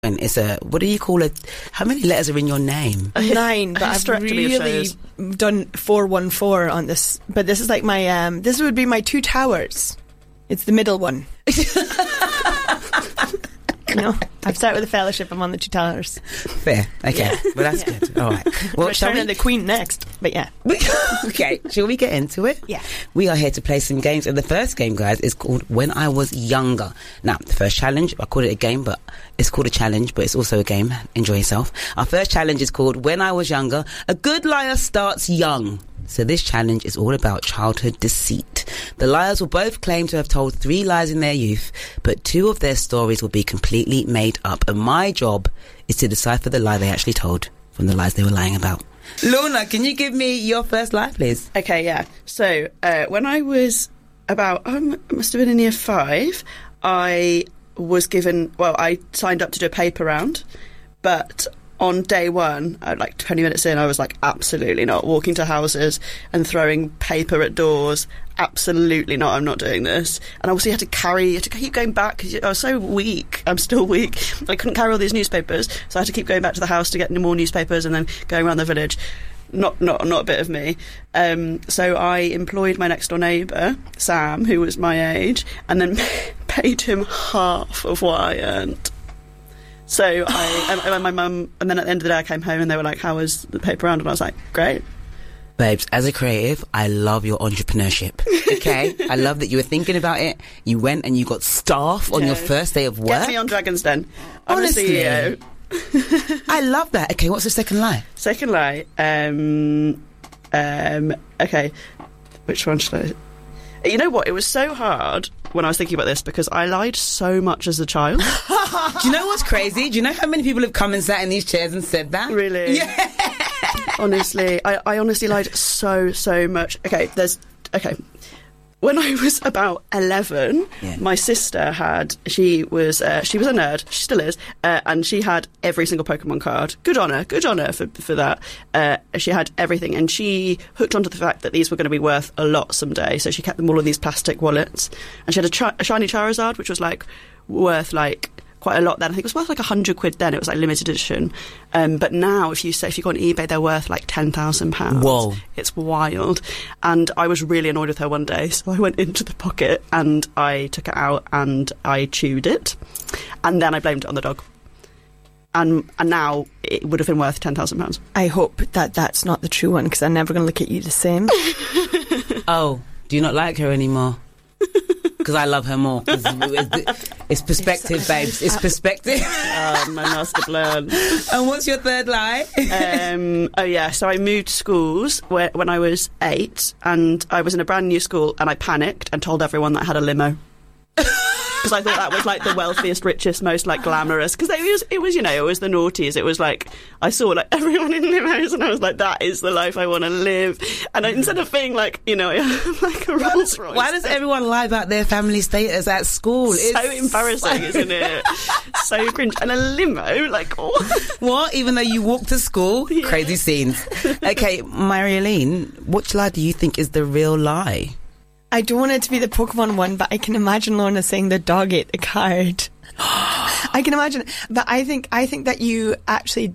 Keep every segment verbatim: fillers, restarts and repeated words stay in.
And it's a, what do you call it? How many letters are in your name? Nine, but I've really done four one four on this. But this is like my, um, this would be my two towers. It's the middle one. No, I've started with the fellowship. I'm on the two towers. Fair. Okay. Yeah. Well, that's yeah. good. All right. Well, We're shall we? the Queen next. But yeah. Okay. Shall we get into it? Yeah. We are here to play some games. And the first game, guys, is called When I Was Younger. Now, the first challenge, I called it a game, but it's called a challenge, but it's also a game. Enjoy yourself. Our first challenge is called When I Was Younger. A good liar starts young. So this challenge is all about childhood deceit. The liars will both claim to have told three lies in their youth, but two of their stories will be completely made up. And my job is to decipher the lie they actually told from the lies they were lying about. Lorna, can you give me your first lie, please? Okay, yeah. So uh, when I was about, um, I must have been in year five, I was given, well, I signed up to do a paper round, but on day one, uh, like twenty minutes in, I was like, absolutely not. Walking to houses and throwing paper at doors, absolutely not. I'm not doing this. And I also had to carry, had to keep going back because I was so weak. I'm still weak. I couldn't carry all these newspapers, so I had to keep going back to the house to get more newspapers and then going around the village. Not, not, not a bit of me. Um, so I employed my next door neighbour, Sam, who was my age, and then paid him half of what I earned. So I, and my mum, and then at the end of the day I came home and they were like, how was the paper round? And I was like, great. Babes, as a creative, I love your entrepreneurship. Okay? I love that you were thinking about it. You went and you got staff on yeah. your first day of work. Get me on Dragon's Den. I'm Honestly. a C E O. I love that. Okay, what's the second lie? Second lie. Um, um, okay. Which one should I... You know what? It was so hard when I was thinking about this because I lied so much as a child. Do you know what's crazy? Do you know how many people have come and sat in these chairs and said that? Really? Yeah. Honestly, I, I honestly lied so, so much. Okay, there's... Okay. When I was about eleven, yeah. my sister had, she was uh, she was a nerd, she still is, uh, and she had every single Pokemon card. Good on her, good on her for, for that. Uh, she had everything, and she hooked onto the fact that these were going to be worth a lot someday, so she kept them all in these plastic wallets. And she had a, chi- a shiny Charizard, which was like worth like quite a lot then. I think it was worth like a hundred quid then. It was like limited edition. Um, but now, if you say if you go on eBay, they're worth like ten thousand pounds. Whoa! It's wild. And I was really annoyed with her one day, so I went into the pocket and I took it out and I chewed it, and then I blamed it on the dog. And and now it would have been worth ten thousand pounds. I hope that that's not the true one because I'm never going to look at you the same. Oh, do you not like her anymore? Because I love her more. It's, it's perspective, babes. It's perspective. um, my master plan. And what's your third lie? um, oh, yeah. So I moved schools where, when I was eight, and I was in a brand new school, and I panicked and told everyone that I had a limo. Because I thought that was like the wealthiest, richest, most like glamorous. Because it was, it was, you know, it was the noughties. It was like I saw like everyone in limos, and I was like, that is the life I want to live. And I, instead of being like, you know, like a Rolls Royce. Why does everyone lie about their family status at school? It's so embarrassing, so... isn't it? So cringe. And a limo, like what? What? Even though you walk to school, yeah. Crazy scenes. Okay, Marialine, which lie do you think is the real lie? I don't want it to be the Pokemon one, but I can imagine Lorna saying the dog ate a card. I can imagine, but I think I think that you actually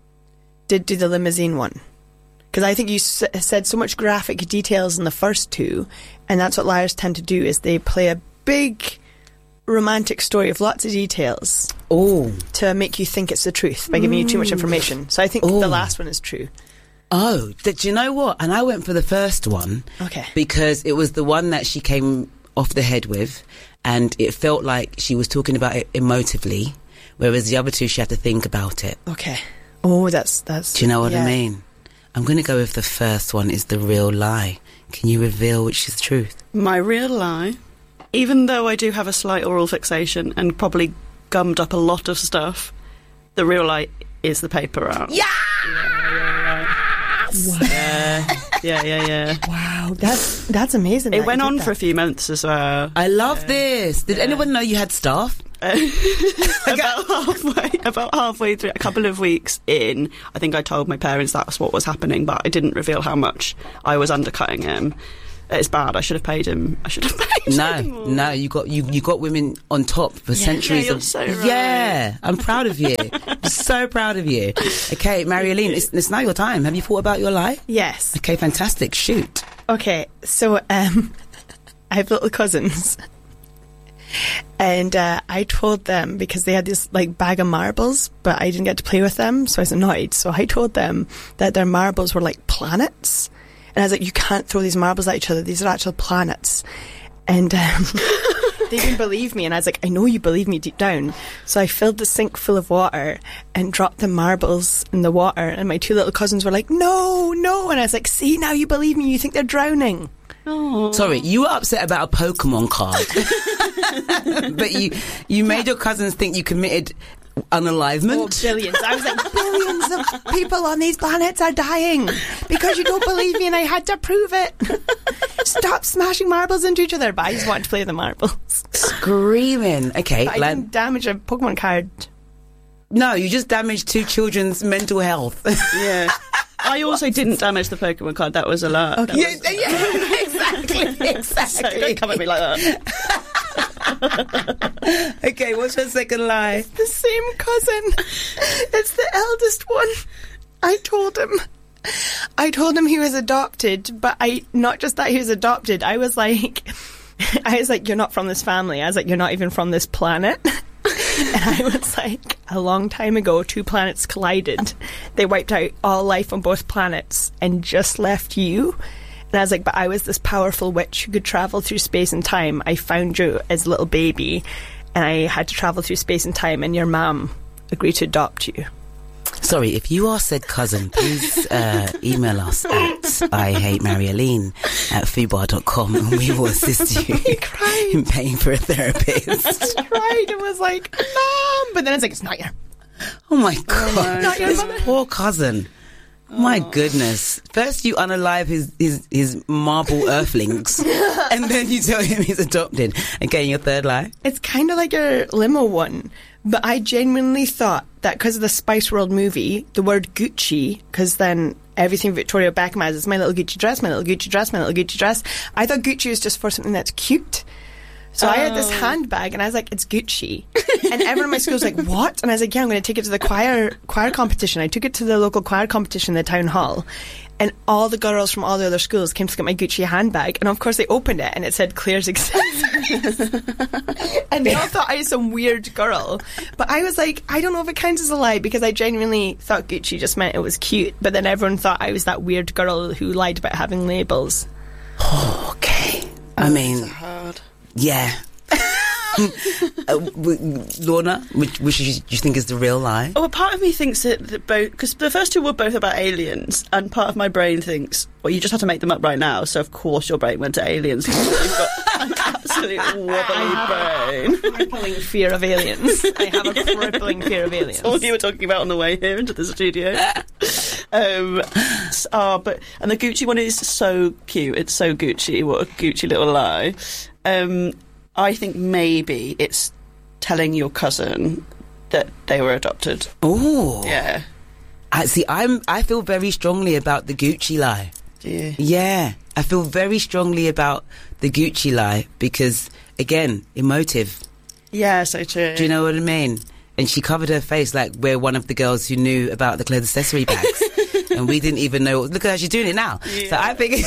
did do the limousine one, because I think you s- said so much graphic details in the first two, and that's what liars tend to do, is they play a big romantic story of lots of details. Oh, to make you think it's the truth by giving mm. you too much information. So I think Ooh. the last one is true. Oh, do you know what? And I went for the first one. Okay. Because it was the one that she came off the head with, and it felt like she was talking about it emotively, whereas the other two, she had to think about it. Okay. Oh, that's... that's. Do you know what yeah. I mean? I'm going to go with the first one is the real lie. Can you reveal which is the truth? My real lie, even though I do have a slight oral fixation and probably gummed up a lot of stuff, the real lie is the paper route. Yeah! Yeah, yeah, yeah. Wow. Yeah, yeah, yeah, yeah. Wow, that's that's amazing. It went on that. for a few months as well. I love yeah. this. Did yeah. anyone know you had staff? Uh, about halfway, about halfway through, a couple of weeks in, I think I told my parents that's what was happening, but I didn't reveal how much I was undercutting him. it's bad. I should have paid him. I should have paid No, him more. no, you got you you got women on top for centuries. yeah, you're of, so right. Yeah, I'm proud of you. So proud of you. Okay, Marialine, it's, it's now your time. Have you thought about your lie? Yes. Okay, fantastic. Shoot. Okay, so um, I have little cousins. And uh, I told them, because they had this like bag of marbles, but I didn't get to play with them, so I was annoyed. So I told them that their marbles were like planets. And I was like, you can't throw these marbles at each other. These are actual planets. And um, they didn't believe me. And I was like, I know you believe me deep down. So I filled the sink full of water and dropped the marbles in the water. And my two little cousins were like, no, no. And I was like, see, now you believe me. You think they're drowning. Oh. Sorry, you were upset about a Pokemon card. But you you made your cousins think you committed unalivement. Oh, billions. I was like, billions of people on these planets are dying because you don't believe me and I had to prove it. Stop smashing marbles into each other. But I just wanted to play with the marbles. Screaming. Okay, But I Lan- didn't damage a Pokemon card. no, you just damaged two children's mental health. Yeah. I also didn't damage the Pokemon card. That was a lie. Okay. yeah, yeah, exactly, exactly. So don't come at me like that. Okay, what's your second lie? The same cousin. It's the eldest one. I told him. I told him he was adopted, but I not just that he was adopted. I was like, I was like, you're not from this family. I was like, you're not even from this planet. And I was like, a long time ago, two planets collided. They wiped out all life on both planets and just left you. And I was like, but I was this powerful witch who could travel through space and time. I found you as a little baby, and I had to travel through space and time, and your mum agreed to adopt you. Sorry, if you are said cousin, please uh, email us at I hate Marialine at fubar dot com and we will assist you cried. in paying for a therapist. I cried and was like, Mom! But then it's like, it's not your... Oh my god, my Not your this mother. poor cousin. My goodness. First you unalive his, his, his marble earthlings and then you tell him he's adopted. Okay, your third lie? It's kind of like your limo one, but I genuinely thought that because of the Spice World movie, the word Gucci, because then everything Victoria Beckham has is my little Gucci dress, my little Gucci dress, my little Gucci dress. I thought Gucci was just for something that's cute. So I had this handbag and I was like, it's Gucci. And everyone in my school was like, what? And I was like, yeah, I'm going to take it to the choir choir competition. I took it to the local choir competition in the town hall. And all the girls from all the other schools came to get my Gucci handbag. And of course they opened it and it said Claire's accessories. And they all thought I was some weird girl. But I was like, I don't know if it counts as a lie because I genuinely thought Gucci just meant it was cute. But then everyone thought I was that weird girl who lied about having labels. Oh, okay. I mean, Hard. yeah. uh, w- Lorna, which, which do you think is the real lie? Oh, a part of me thinks that, that both, because the first two were both about aliens, and part of my brain thinks, well, you just have to make them up right now, so of course your brain went to aliens. You've got an absolute wobbly brain. Crippling fear of aliens. I have a crippling fear of aliens. All you were talking about on the way here into the studio. um, s- oh, but and the Gucci one is so cute. It's so Gucci. What a Gucci little lie. Um, I think maybe it's telling your cousin that they were adopted. Oh, Yeah. I see. I'm. I feel very strongly about the Gucci lie. Do you? Yeah, I feel very strongly about the Gucci lie because, again, emotive. Yeah, so true. Do you know what I mean? And she covered her face like we're one of the girls who knew about the clothes accessory bags, and we didn't even know. Look at how she's doing it now. Yeah. So I think.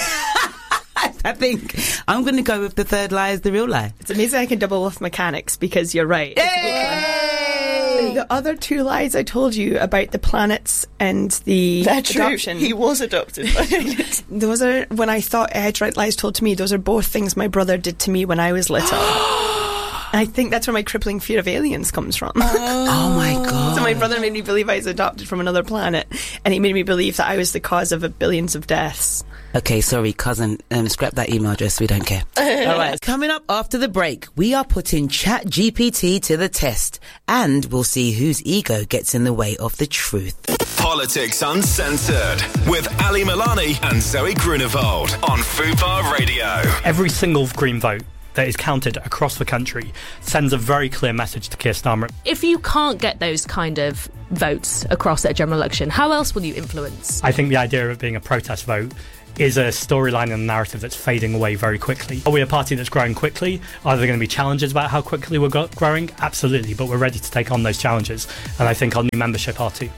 I think I'm going to go with the third lie as the real lie. It's amazing I can double with mechanics because you're right. It's a good one. The other two lies I told you about the planets and the They're true. adoption. He was adopted by aliens. Those are, when I thought edge right lies told to me, those are both things my brother did to me when I was little. And I think that's where my crippling fear of aliens comes from. Oh my god! So my brother made me believe I was adopted from another planet, and he made me believe that I was the cause of a billions of deaths. Okay, sorry, cousin. Um, scrap that email address. We don't care. All right. Coming up after the break, we are putting Chat G P T to the test, and we'll see whose ego gets in the way of the truth. Politics Uncensored with Ali Milani and Zoe Grunewald on Fubar Radio. Every single Green vote that is counted across the country sends a very clear message to Keir Starmer. If you can't get those kind of votes across at a general election, how else will you influence? I think the idea of it being a protest vote is a storyline and a narrative that's fading away very quickly. Are we a party that's growing quickly? Are there going to be challenges about how quickly we're go- growing? Absolutely, but we're ready to take on those challenges, and I think our new membership are too.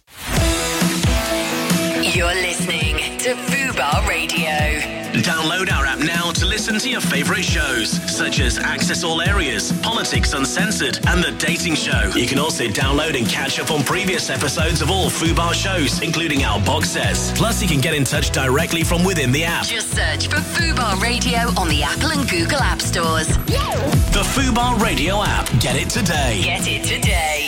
You're listening to Fubar Radio. Download our app now to listen to your favourite shows, such as Access All Areas, Politics Uncensored, and The Dating Show. You can also download and catch up on previous episodes of all Fubar shows, including our box sets. Plus, you can get in touch directly from within the app. Just search for Fubar Radio on the Apple and Google App Stores. The Fubar Radio app. Get it today. Get it today.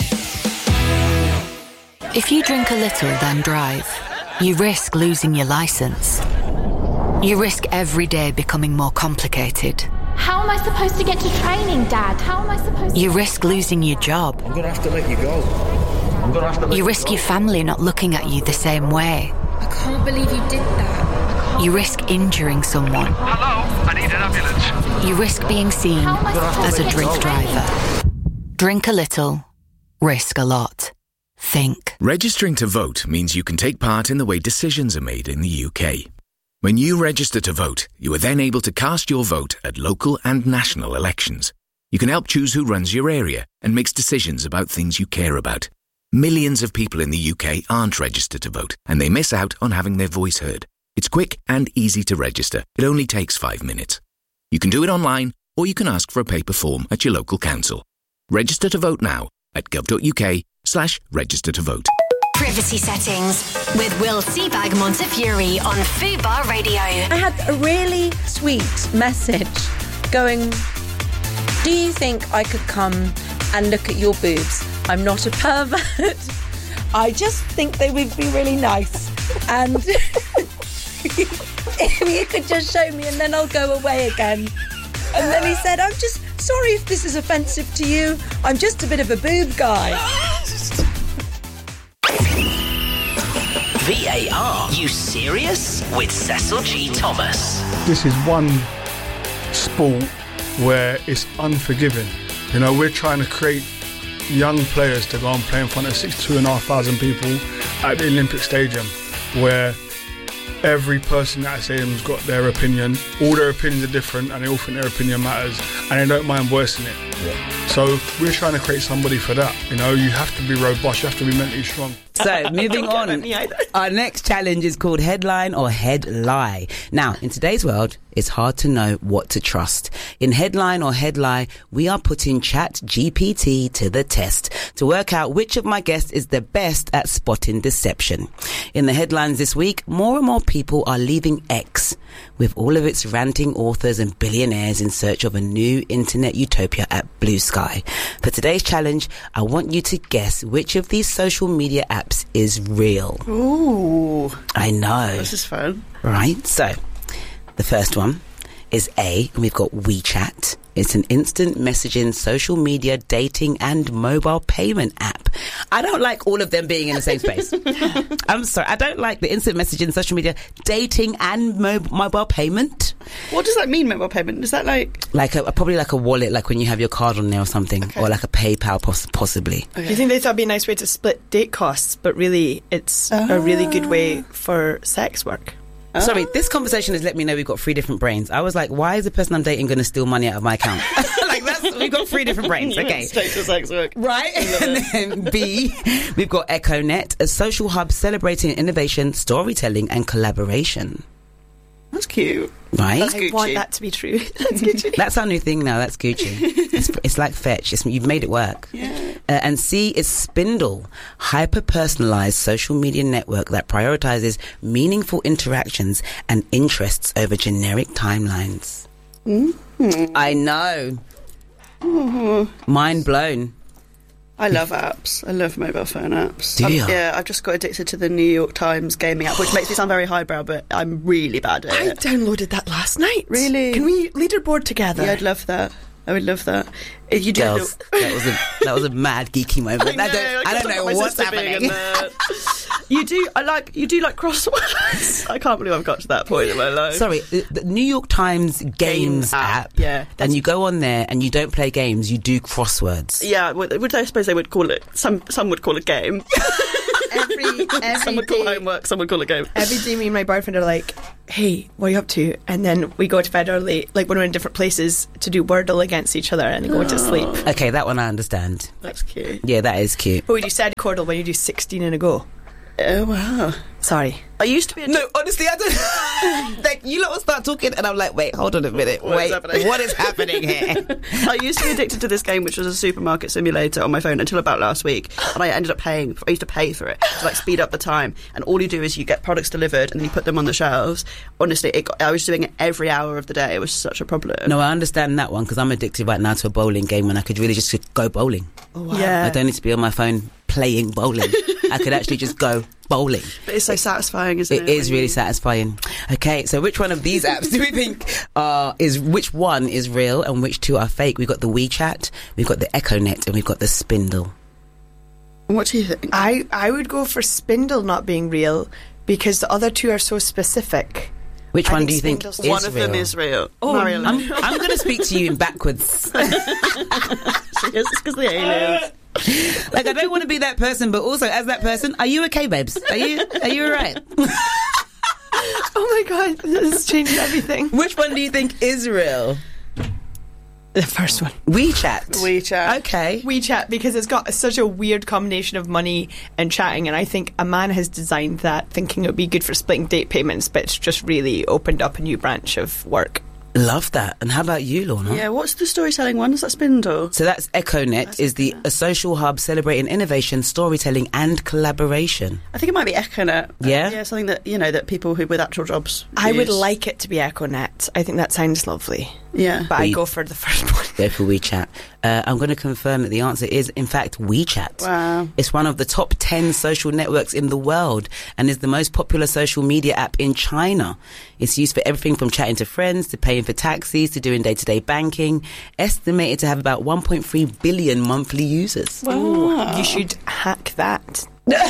If you drink a little, then drive, you risk losing your licence. You risk every day becoming more complicated. How am I supposed to get to training, Dad? How am I supposed to... You risk losing your job. I'm going to have to let you go. I'm going to have to let You you risk go. your family not looking at you the same way. I can't believe you did that. You risk injuring someone. Hello, I need an ambulance. You risk being seen How am I supposed as to a get drink to driver. Drink a little, risk a lot. Think. Registering to vote means you can take part in the way decisions are made in the U K. When you register to vote, you are then able to cast your vote at local and national elections. You can help choose who runs your area and makes decisions about things you care about. Millions of people in the U K aren't registered to vote, and they miss out on having their voice heard. It's quick and easy to register. It only takes five minutes. You can do it online, or you can ask for a paper form at your local council. Register to vote now at gov.uk slash register to vote. Privacy settings with Will Seabag Montefiore on Fubar Radio. I had a really sweet message going, do you think I could come and look at your boobs? I'm not a pervert. I just think they would be really nice. And if you could just show me and then I'll go away again. And then he said, I'm just sorry if this is offensive to you. I'm just a bit of a boob guy. V A R, you serious? With Cecil G. Thomas. This is one sport where it's unforgiving. You know, we're trying to create young players to go and play in front of sixty-two and a half thousand people at the Olympic Stadium, where every person at that stadium's got their opinion. All their opinions are different, and they all think their opinion matters, and they don't mind voicing it. Yeah. So we're trying to create somebody for that. You know, you have to be robust, you have to be mentally strong. So, moving on, our next challenge is called Headline or Head Lie. Now, in today's world, it's hard to know what to trust. In Headline or Head Lie, we are putting Chat G P T to the test to work out which of my guests is the best at spotting deception. In the headlines this week, more and more people are leaving X, with all of its ranting authors and billionaires in search of a new internet utopia at Blue Sky. For today's challenge, I want you to guess which of these social media apps is real. Ooh. I know. This is fun. Right, so the first one is A, and we've got WeChat. It's an instant messaging, social media, dating and mobile payment app. I don't like all of them being in the same space. I'm sorry, I don't like the instant messaging, social media, dating and mo- mobile payment. What does that mean, mobile payment? Is that like... Like a, probably like a wallet, like when you have your card on there or something, okay. Or like a PayPal poss- possibly. Okay. Do you think they thought it'd be a nice way to split date costs, but really it's oh. a really good way for sex work? Oh. Sorry, this conversation has let me know we've got three different brains. I was like, why is the person I'm dating going to steal money out of my account? Like, that's, we've got three different brains, okay. Straight to sex work. Right? And then B, we've got EchoNet, a social hub celebrating innovation, storytelling and collaboration. That's cute. Right? That's I want that to be true. That's Gucci. That's our new thing now, that's Gucci. It's, it's like Fetch. It's, you've made it work. Yeah. Uh, and C is Spindle, hyper-personalised social media network that prioritises meaningful interactions and interests over generic timelines. Mm-hmm. I know. Mm-hmm. Mind blown. I love apps. I love mobile phone apps. Do you? I'm, yeah, I've just got addicted to the New York Times gaming app, which makes me sound very highbrow, but I'm really bad at I it. I downloaded that last night. Really? Can we leaderboard together? Yeah, I'd love that. I would love that. If you do Girls, that was a that was a mad geeky moment. I, know, I don't, I don't know what's happening. You do. I like. You do like crosswords. I can't believe I've got to that point in my life. Sorry, the, the New York Times Games, games app. app yeah, and you go on there and you don't play games. You do crosswords. Yeah, would I suppose they would call it. Some some would call it game. every every Someone call day- homework, someone call a game. Every day, me and my boyfriend are like, "Hey, what are you up to?" And then we go to bed early, like when we're in different places, to do Wordle against each other, and then go to sleep. Okay, that one I understand. That's cute. Yeah, that is cute. But we do said Cordle when you do sixteen in a go. Oh, wow. Sorry. I used to be a... No, honestly, I don't... like, you lot will start talking and I'm like, wait, hold on a minute. What is wait, happening? what is happening here? I used to be addicted to this game, which was a supermarket simulator on my phone until about last week. And I ended up paying... I used to pay for it to, like, speed up the time. And all you do is you get products delivered and then you put them on the shelves. Honestly, it got, I was doing it every hour of the day. It was such a problem. No, I understand that one because I'm addicted right now to a bowling game when I could really just go bowling. Oh, wow. Yeah. I don't need to be on my phone playing bowling. I could actually just go bowling. But it's so satisfying, isn't it? It is really satisfying. Okay, so which one of these apps do we think uh, is which one is real and which two are fake? We've got the WeChat, we've got the EchoNet, and we've got the Spindle. What do you think? I, I would go for Spindle not being real because the other two are so specific. Which I one think do you think Spindle's- is One of real? them is real. Oh, Mario no. Lynn. I'm, I'm going to speak to you in backwards. It's because the aliens. Like, I don't want to be that person, but also as that person, are you okay, babes? Are you are you alright? Oh my god, this has changed everything. Which one do you think is real? The first one. WeChat. WeChat. Okay. WeChat, because it's got such a weird combination of money and chatting, and I think a man has designed that thinking it would be good for splitting date payments, but it's just really opened up a new branch of work. Love that. And how about you, Lorna? Yeah, what's the storytelling one? Is that Spindle? So that's EchoNet, That's is the a social hub celebrating innovation, storytelling, and collaboration. I think it might be EchoNet. Yeah? Yeah, something that, you know, that people who with actual jobs I would use. like it to be EchoNet. I think that sounds lovely. Yeah. But I We- go for the first one. Go for WeChat. Uh, I'm going to confirm that the answer is, in fact, WeChat. Wow. It's one of the top ten social networks in the world and is the most popular social media app in China. It's used for everything from chatting to friends to paying for taxis to doing day-to-day banking. Estimated to have about one point three billion monthly users. Ooh, you should hack that.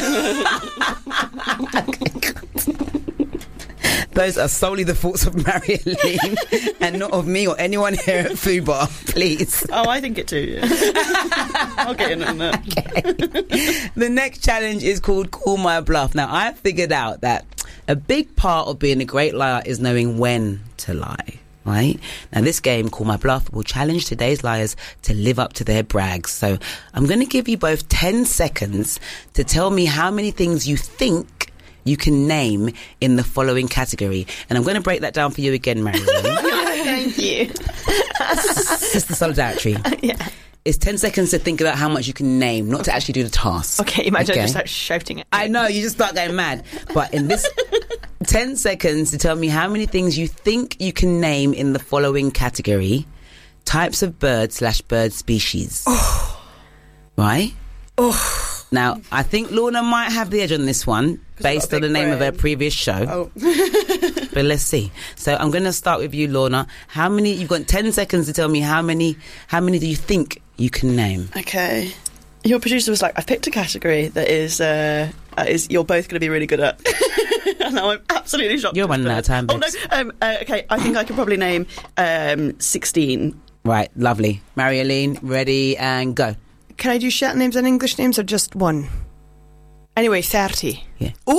Those are solely the thoughts of Marilyn and not of me or anyone here at Fubar, please. Oh, I think it too. Yeah. I'll get in on that. Okay. The next challenge is called Call My Bluff. Now, I figured out that a big part of being a great liar is knowing when to lie. Right? Now, this game, Call My Bluff, will challenge today's liars to live up to their brags. So I'm going to give you both ten seconds to tell me how many things you think you can name in the following category. And I'm going to break that down for you again, Marilyn. Thank you. Sister Solidarity. Yeah. It's ten seconds to think about how much you can name, not to actually do the task. Okay, imagine Okay? I just start shouting it. I know, you just start going mad. But in this ten seconds to tell me how many things you think you can name in the following category: types of bird slash bird species. Oh. Right? Oh. Now, I think Lorna might have the edge on this one based on the name of her previous show. Oh. But let's see. So I'm going to start with you, Lorna. How many? You've got ten seconds to tell me how many. How many do you think you can name? Okay. Your producer was like, I've picked a category that is, uh, uh, is you're both going to be really good at. And now I'm absolutely shocked. You're running out of time, Oh, no. babes. Um, uh, okay, I think I can probably name um, sixteen. Right, lovely. Marilyn, ready and go. Can I do short names and English names or just one? Anyway, thirty. Yeah. Ooh,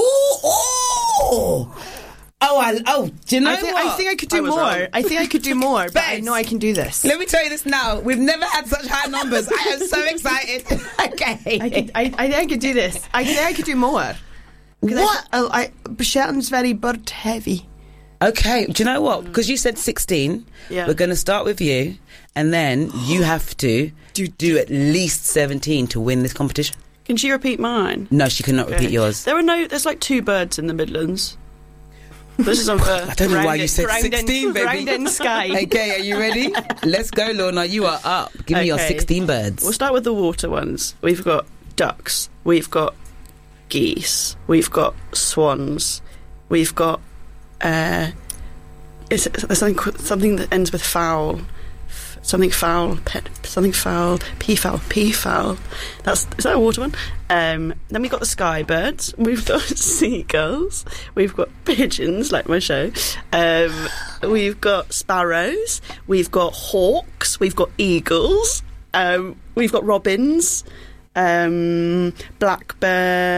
ooh. Oh, I, oh, do you know I, thi- what? I think I could do I was more. wrong. I think I could do more, but I Babes. know I can do this. Let me tell you this now. We've never had such high numbers. I am so excited. Okay. I could, I, I think I could do this. I think I could do more. 'Cause What? I, I, I, Shelton's very bird heavy. Okay, do you know what? Because you said sixteen, Yeah. we're going to start with you, and then you have to do, do at least seventeen to win this competition. Can she repeat mine? No, she cannot repeat yours. There are no, there's like two birds in the Midlands. This is unfair. I don't know why Round you it- said round in- sixteen, baby. round in sky. Okay, are you ready? Let's go, Lorna. You are up. Give me your Okay. sixteen birds. We'll start with the water ones. We've got ducks. We've got geese. We've got swans. We've got uh, is it there's something something that ends with fowl. F- Something foul, pet, something foul, peafowl, peafowl. That's is that a water one? Um, then we've got the sky birds. We've got seagulls. We've got pigeons, like my show. Um, we've got sparrows. We've got hawks. We've got eagles. Um, we've got robins. Um, blackbird,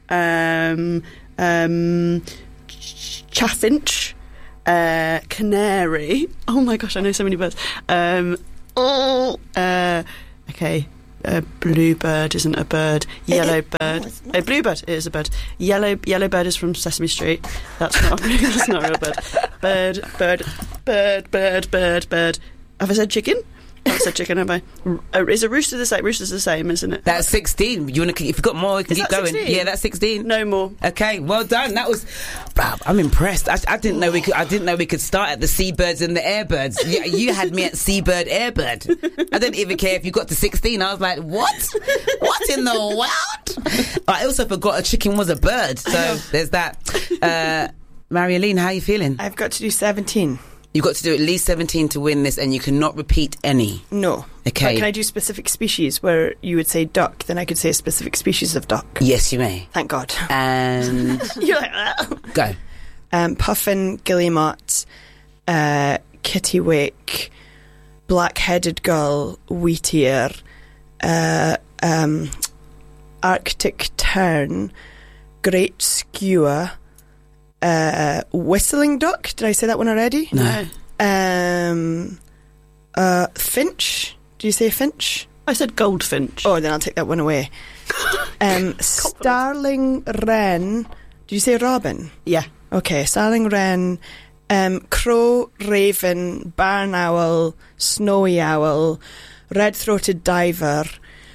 um, um, chaffinch, uh, canary. Oh my gosh, I know so many birds. Um, oh, uh, okay. A bluebird isn't a bird. Yellow bird. A bluebird is a bird. Yellow yellow bird is from Sesame Street. That's not that's not a real bird. Bird, bird, bird, bird, bird, bird. Have I said chicken? I've said chicken, have I? Uh, is a rooster the same? Rooster's the same, isn't it? That's sixteen. You want to? If you've got more, you can Is keep that going. sixteen? Yeah, that's sixteen. No more. Okay, well done. That was. Bruh, I'm impressed. I, I didn't know we could. I didn't know we could start at the seabirds and the airbirds. You, you had me at seabird, airbird. I didn't even care if you got to sixteen. I was like, what? What in the world? I also forgot a chicken was a bird. So there's that. Uh, Marialine, how are you feeling? I've got to do seventeen. You've got to do at least seventeen to win this, and you cannot repeat any. No. Okay. But can I do specific species where you would say duck? Then I could say a specific species of duck. Yes, you may. Thank God. And You're like, ah. Go. Um, puffin, guillemot, uh, kittiwake, black-headed gull, wheatear, uh, um, Arctic tern, great skewer, uh, whistling duck. Did I say that one already? No. Um, uh, finch. Do you say finch? I said goldfinch. Oh, then I'll take that one away. um, starling wren. Do you say robin? Yeah. Okay, starling wren, um, crow, raven, barn owl, snowy owl, red-throated diver,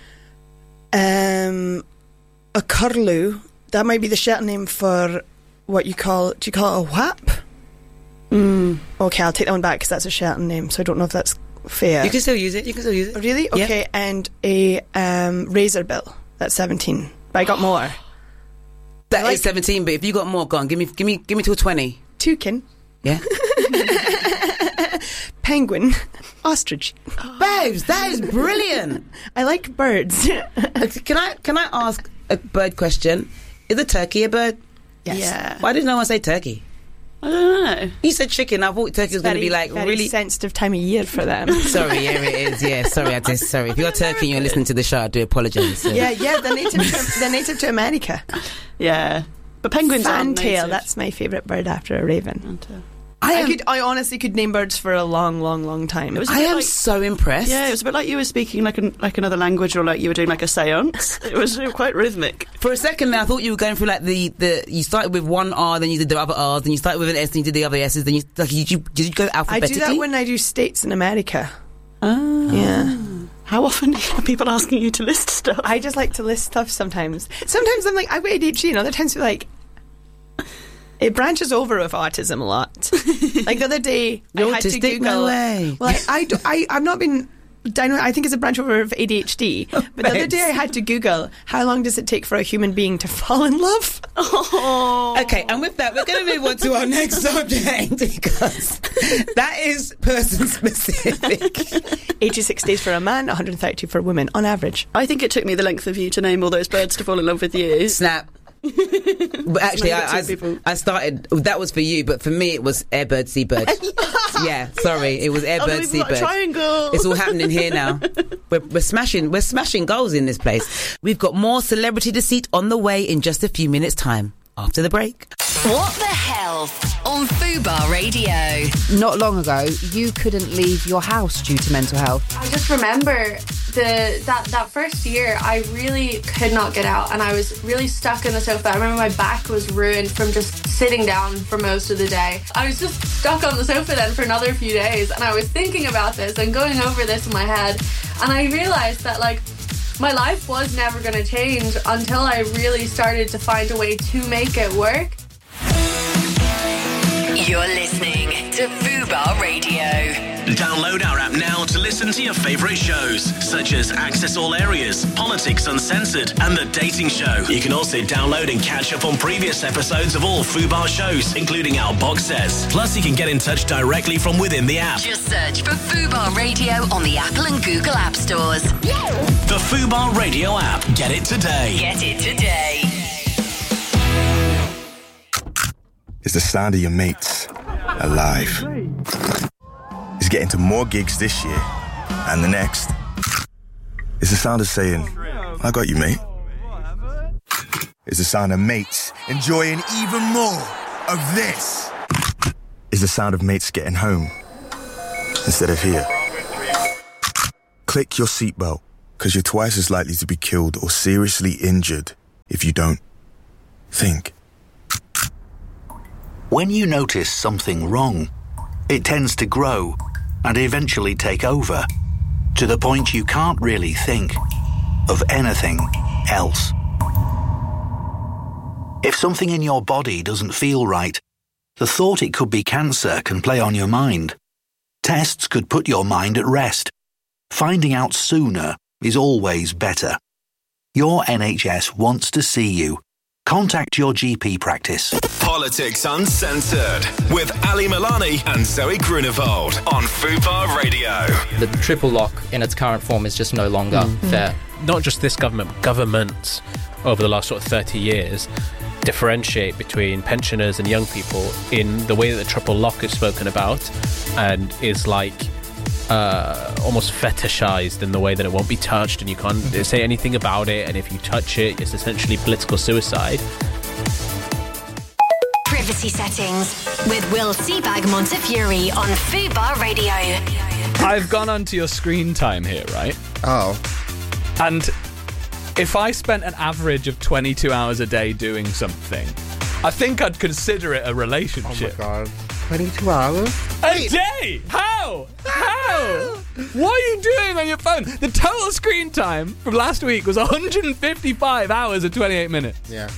um, a curlew. That might be the Shetland name for what you call, do you call it a whap? Mm. Okay, I'll take that one back because that's a Shetland name, so I don't know if that's fair. You can still use it. You can still use it. Really? Yeah. Okay, and a um, razorbill. That's seventeen. But I got more. That like- is seventeen, but if you got more, go on. Give me, give me, give me till twenty. Toucan. Yeah. Penguin. Ostrich. Babes, that is brilliant. I like birds. Can I, can I ask a bird question? Is a turkey a bird? Yes. Yeah. Why did no one say turkey? I don't know. You said chicken. I thought turkey was going to be like very really sensitive time of year for them. Sorry, yeah, it is. Yeah, sorry, I just sorry. If you're turkey and you're listening to the show, I do apologise. So. Yeah, yeah, they're native. To, they're native to America. Yeah, but penguins aren't Fantail. native. That's my favourite bird after a raven. Fantail. I, I am- could. I honestly could name birds for a long, long, long time. It was a I bit am like- so impressed. Yeah, it was a bit like you were speaking like an, like another language, or like you were doing like a séance. It was uh, quite rhythmic. For a second there, I thought you were going through like the, the you started with one R, then you did the other R's, then you started with an S, then you did the other S's, then you like you, you did you go I alphabetically? do that when I do states in America. Ah. Yeah. How often are people asking you to list stuff? I just like to list stuff sometimes. Sometimes I'm like, I've got A D H D, and other times I'm like, it branches over with autism a lot. Like the other day, You're I had to autistic? Google. No way. Well, I, I, do, I, I've not been. Diagnosed, I think it's a branch over of A D H D. But the other babes. day I had to Google how long does it take for a human being to fall in love? Oh. Okay, and with that, we're going to move on to our next subject because that is person specific. eighty-six days for a man, one hundred thirty for women on average. I think it took me the length of you to name all those birds to fall in love with you. Snap. But actually, Maybe that's I, what people- I, I started. That was for you, but for me, it was airbird, seabird. Yeah, sorry, it was Oh, airbird, no, we've got a seabird. triangle. It's all happening here now. We're, we're smashing. We're smashing goals in this place. We've got more celebrity deceit on the way in just a few minutes' time. After the break. What the health on Fubar Radio. Not long ago, you couldn't leave your house due to mental health. I just remember the that, that first year I really could not get out, and I was really stuck in the sofa. I remember my back was ruined from just sitting down for most of the day. I was just stuck on the sofa then for another few days, and I was thinking about this and going over this in my head, and I realised that like my life was never going to change until I really started to find a way to make it work. You're listening to Fubar Radio. Download our app now to listen to your favourite shows, such as Access All Areas, Politics Uncensored, and The Dating Show. You can also download and catch up on previous episodes of all Fubar shows, including our box sets. Plus, you can get in touch directly from within the app. Just search for Fubar Radio on the Apple and Google App Stores. The Fubar Radio app. Get it today. Get it today. It's the sound of your mates alive. It's getting to more gigs this year and the next. It's the sound of saying, I got you, mate. is the sound of mates enjoying even more of this. Is the sound of mates getting home instead of here. Click your seatbelt, because you're twice as likely to be killed or seriously injured if you don't. Think. When you notice something wrong, it tends to grow and eventually take over, to the point you can't really think of anything else. If something in your body doesn't feel right, the thought it could be cancer can play on your mind. Tests could put your mind at rest. Finding out sooner is always better. Your N H S wants to see you. Contact your G P practice. Politics Uncensored with Ali Milani and Zoe Grunewald on Fubar Radio. The triple lock in its current form is just no longer mm. fair. Not just this government, governments over the last sort of thirty years differentiate between pensioners and young people in the way that the triple lock is spoken about, and is like uh, almost fetishized in the way that it won't be touched and you can't mm-hmm. say anything about it, and if you touch it, it's essentially political suicide. Privacy settings with Will Seabag Montefiore on Fubar Radio. I've gone onto your screen time here, right? Oh. And if I spent an average of twenty-two hours a day doing something, I think I'd consider it a relationship. Oh my god. twenty-two hours? A day? How? How? What are you doing on your phone? The total screen time from last week was one hundred fifty-five hours and twenty-eight minutes. Yeah.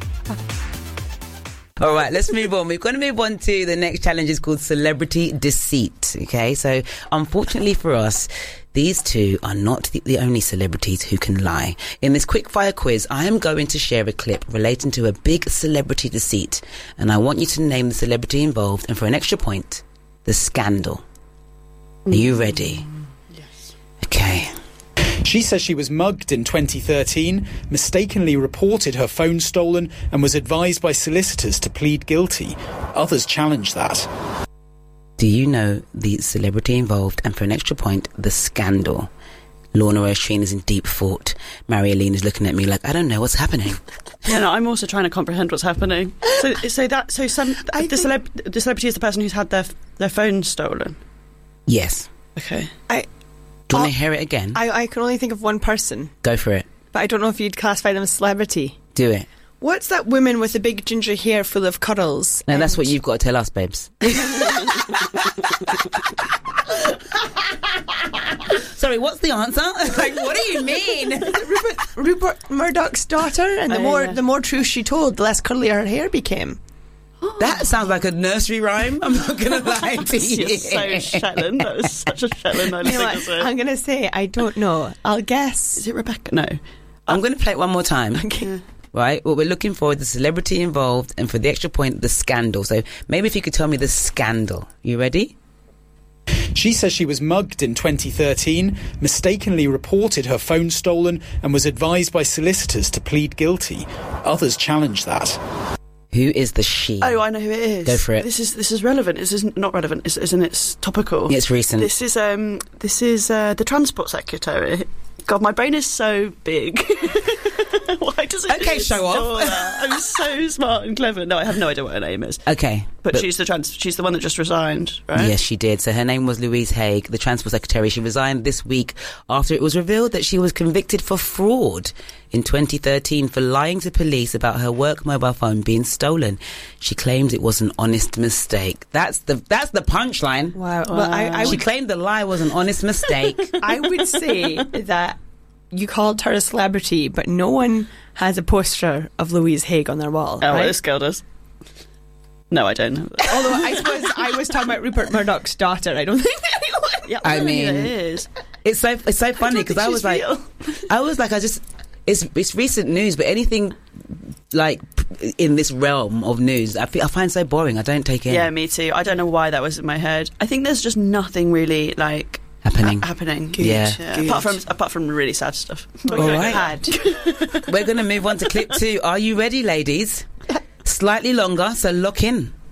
All right, let's move on. We're going to move on to the next challenge. Is called Celebrity Deceit. Okay, so unfortunately for us, these two are not the, the only celebrities who can lie. In this quickfire quiz, I am going to share a clip relating to a big celebrity deceit, and I want you to name the celebrity involved, and for an extra point, the scandal. Are you ready? Yes. Okay. She says she was mugged in twenty thirteen, mistakenly reported her phone stolen, and was advised by solicitors to plead guilty. Others challenge that. Do you know the celebrity involved? And for an extra point, the scandal. Lorna Rostreen is in deep thought. Marie-Aline is looking at me like, I don't know what's happening. Yeah, no, I'm also trying to comprehend what's happening. So, so that, so some I the, celeb, the celebrity is the person who's had their their phone stolen. Yes. Okay. I. Do you want to hear it again? I, I can only think of one person. Go for it. But I don't know if you'd classify them as celebrity. Do it. What's that woman with the big ginger hair full of cuddles? No, that's what you've got to tell us, babes. Sorry, what's the answer? Like, what do you mean? Rupert, Rupert Murdoch's daughter, and the oh, more yeah. the more truth she told, the less cuddly her hair became. That sounds like a nursery rhyme. I'm not going to lie to you. You're so Shetland. That was such a Shetland. You know what? I'm going to say, I don't know. I'll guess. Is it Rebecca? No. I'm going to play it one more time. Okay. Right? What we're looking for is the celebrity involved, and for the extra point, the scandal. So maybe if you could tell me the scandal. You ready? She says she was mugged in twenty thirteen, mistakenly reported her phone stolen, and was advised by solicitors to plead guilty. Others challenge that. Who is the she? Oh, I know who it is. Go for it. This is this is relevant. This is not relevant. It's, isn't it topical? It's recent. This is um this is uh, the Transport Secretary. God, my brain is so big. Why does it? Okay, show off. That? I'm so smart and clever. No, I have no idea what her name is. Okay, but, but she's the trans. She's the one that just resigned, right? Yes, she did. So her name was Louise Haigh, the Transport Secretary. She resigned this week after it was revealed that she was convicted for fraud in twenty thirteen for lying to police about her work mobile phone being stolen. She claims it was an honest mistake. That's the that's the punchline. Wow. Well, I, I she would, claimed the lie was an honest mistake. I would say that you called her a celebrity, but no one has a poster of Louise Haigh on their wall. Oh, right? well, this girl does. No, I don't. Although I suppose I was talking about Rupert Murdoch's daughter. I don't think anyone. Yeah, I mean, it is. It's so it's so funny because I, I was like, real. I was like, I just it's it's recent news, but anything like in this realm of news, I, feel, I find so boring. I don't take it. Yeah, me too. I don't know why that was in my head. I think there's just nothing really like. Happening, ha- happening. Good. Yeah. yeah. Apart from apart from really sad stuff. All right. We're going to move on to clip two. Are you ready, ladies? Slightly longer, so lock in.